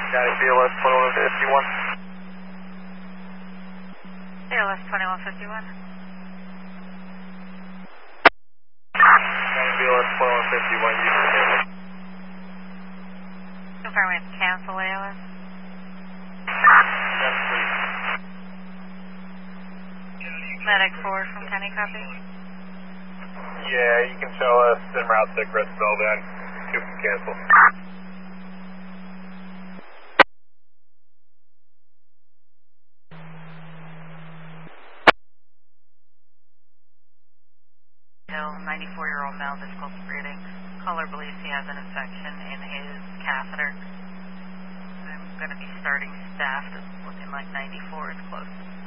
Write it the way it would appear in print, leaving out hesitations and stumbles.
Got it, BLS 2151. BLS 2151. Got it, BLS 2151, you can hear me. Confirm we have to cancel ALS. Yes, please. Medic 4 from Kenny, copy. Yeah, you can tell us en route to Crestbell then. You can cancel. Hill, 94-year-old male, difficult breathing. Caller believes he has an infection in his catheter. I'm going to be starting staff. It's looking like 94 is close.